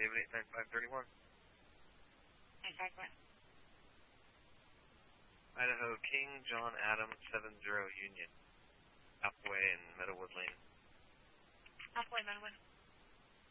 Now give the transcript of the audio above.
David 89531. 851. Idaho King John Adams 70 Union. Appaway and Meadowood Lane. Appaway, Meadowood.